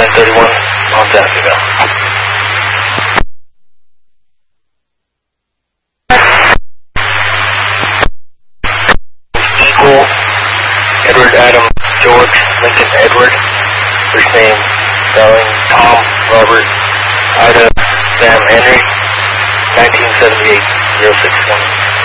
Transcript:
31 Mount Avenue. Equal, Edward Adam George Lincoln Edward, first name spelling Tom Robert Ida Sam Henry, 1978 061.